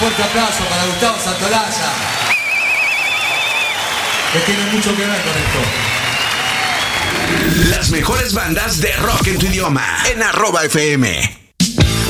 fuerte aplauso para Gustavo Santolaya, que tiene mucho que ver con esto. Las mejores bandas de rock en tu idioma en @FM.